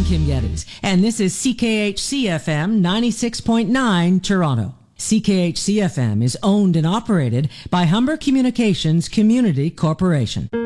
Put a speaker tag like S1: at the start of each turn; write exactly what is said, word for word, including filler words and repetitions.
S1: Kim Geddes, and this is C K H C F M ninety-six point nine Toronto. C K H C F M is owned and operated by Humber Communications Community Corporation.